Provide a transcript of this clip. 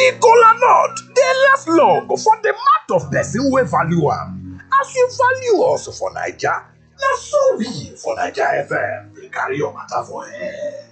The kola nut dey last long for the mouth of person wey value am. As you value us for Naija, na so we for Naija FM dey carry your matter for head.